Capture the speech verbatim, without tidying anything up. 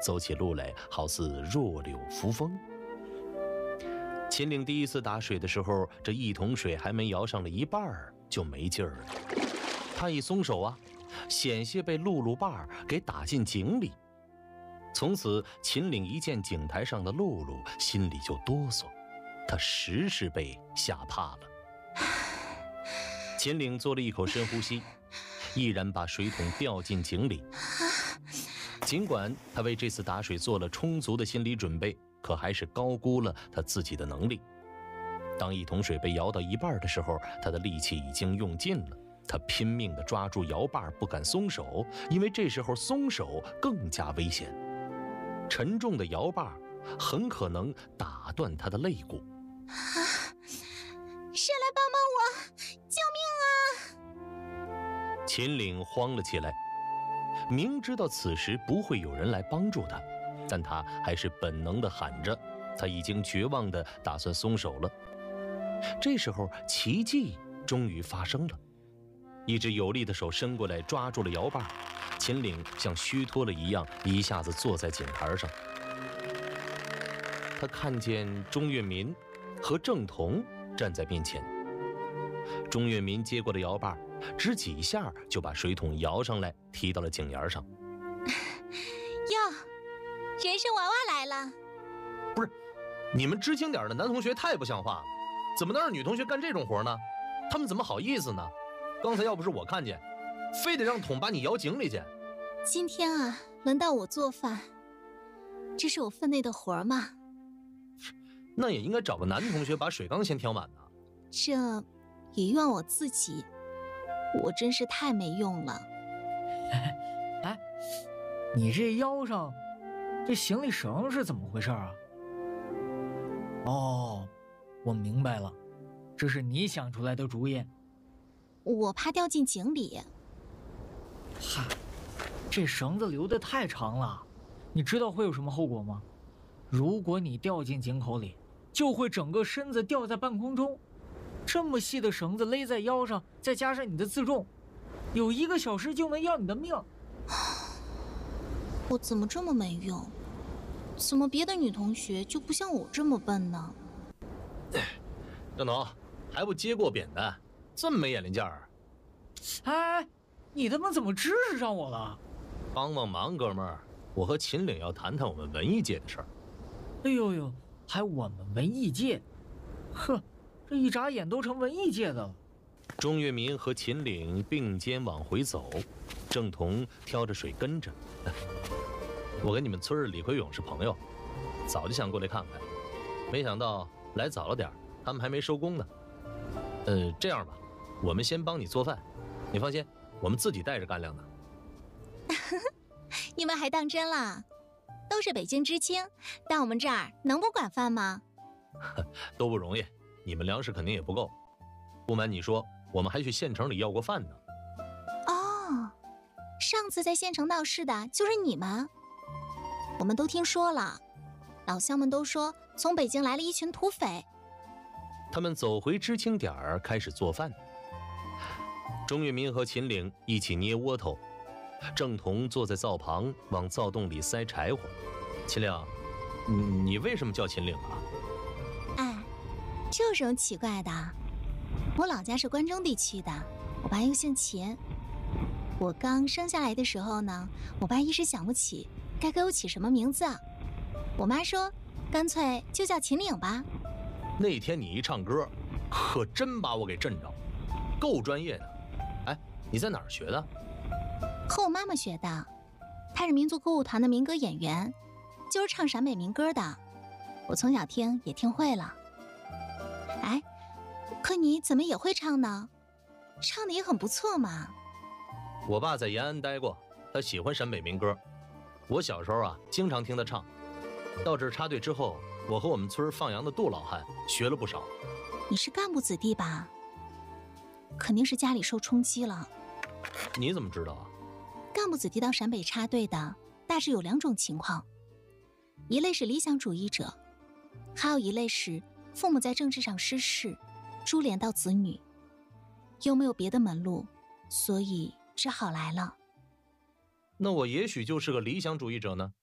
走起路来好似弱柳扶风。秦岭第一次打水的时候，这一桶水还没舀上了一半就没劲儿了。他一松手啊，险些被露露把给打进井里。从此秦岭一见井台上的露露，心里就哆嗦，他实是被吓怕了。秦岭做了一口深呼吸，毅然把水桶掉进井里。尽管他为这次打水做了充足的心理准备，可还是高估了他自己的能力。当一桶水被舀到一半的时候，他的力气已经用尽了。他拼命地抓住摇把，不敢松手，因为这时候松手更加危险。沉重的摇把很可能打断他的肋骨。 啊！谁来帮帮我！救命啊！ 秦岭慌了起来，明知道此时不会有人来帮助他，但他还是本能地喊着，他已经绝望地打算松手了。这时候奇迹终于发生了，一只有力的手伸过来抓住了摇把，秦岭像虚脱了一样，一下子坐在井台上。他看见钟跃民和郑彤站在面前。钟跃民接过了摇把，只几下就把水桶摇上来，提到了井沿上。 哟，人参娃娃来了！ 不是，你们知青点的男同学太不像话了，怎么能让女同学干这种活呢？他们怎么好意思呢？刚才要不是我看见，非得让桶把你摇井里去。 今天啊，轮到我做饭，这是我分内的活嘛。 那也应该找个男同学把水缸先挑满呢。 这也怨我自己，我真是太没用了。 哎，你这腰上这行李绳是怎么回事啊？哦，我明白了，这是你想出来的主意。 我怕掉进井里。 嗨，这绳子留得太长了，你知道会有什么后果吗？如果你掉进井口里，就会整个身子掉在半空中。这么细的绳子勒在腰上，再加上你的自重，有一个小时就能要你的命。 我怎么这么没用？怎么别的女同学就不像我这么笨呢？ 郑彤，还不接过扁担，这么没眼力见儿？ 哎，你他妈怎么支持上我了？ 帮帮忙，哥们儿，我和秦岭要谈谈我们文艺界的事儿。 哎呦呦，还我们文艺界？呵，这一眨眼都成文艺界的了。 钟跃民和秦岭并肩往回走，郑彤挑着水跟着。我跟你们村儿李奎勇是朋友，早就想过来看看，没想到来早了点，他们还没收工呢。呃，这样吧，我们先帮你做饭，你放心，我们自己带着干粮呢。 你们还当真了？都是北京知青，到我们这儿能不管饭吗？ 都不容易，你们粮食肯定也不够。不瞒你说，我们还去县城里要过饭呢。 哦，上次在县城闹事的就是你们。我们都听说了，老乡们都说从北京来了一群土匪。 他们走回知青点儿，开始做饭。钟跃民和秦岭一起捏窝头，郑彤坐在灶旁往灶洞里塞柴火。秦岭，你你为什么叫秦岭啊？ 哎，这有什么奇怪的？我老家是关中地区的，我爸又姓秦。我刚生下来的时候呢，我爸一时想不起该给我起什么名字，我妈说干脆就叫秦岭吧。 那天你一唱歌，可真把我给震着，够专业的。哎，你在哪儿学的？ 和我妈妈学的，她是民族歌舞团的民歌演员，就是唱陕北民歌的。我从小听也听会了。哎，可你怎么也会唱呢？唱的也很不错嘛。 我爸在延安待过，他喜欢陕北民歌。我小时候啊，经常听他唱。到这儿插队之后，我和我们村放羊的杜老汉学了不少。 你是干部子弟吧？肯定是家里受冲击了。 你怎么知道啊？ 干部子弟到陕北插队的大致有两种情况，一类是理想主义者，还有一类是父母在政治上失势，株连到子女，又没有别的门路，所以只好来了。 那我也许就是个理想主义者呢。